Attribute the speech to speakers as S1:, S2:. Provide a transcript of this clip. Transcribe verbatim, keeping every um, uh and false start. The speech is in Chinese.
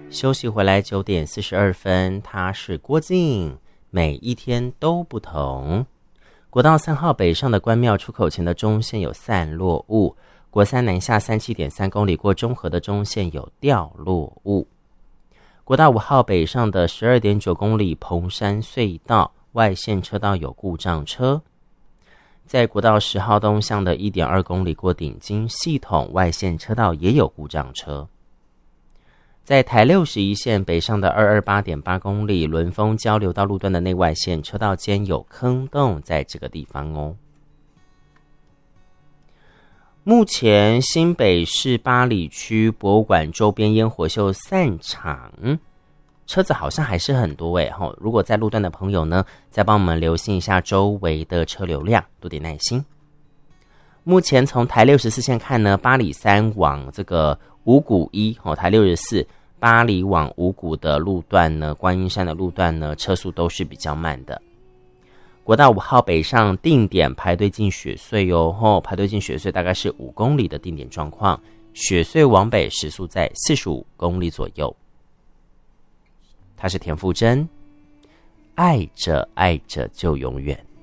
S1: 休息回来九点四十二分，他是郭靖，每一天都不同。国道三号北上的关庙出口前的中线有散落物，国三南下三七点三公里过中和的中线有掉落物。国道五号北上的十二点九公里蓬山隧道外线车道有故障车。在国道十号东向的一点二公里过顶金系统外线车道也有故障车。在台六十一线北上的 二二八点八公里伦丰交流道路段的内外线车道间有坑洞，在这个地方哦。目前新北市八里区博物馆周边烟火秀散场，车子好像还是很多诶，如果在路段的朋友呢，再帮我们留心一下周围的车流量，多点耐心。目前从台六十四线看呢，八里三往这个五股一，台六十四八里往五股的路段呢，观音山的路段呢，车速都是比较慢的。国道五号北上定点排队进雪隧哦，排队进雪隧大概是五公里的定点状况，雪隧往北时速在四十五公里左右。他是田馥甄，爱着爱着就永远。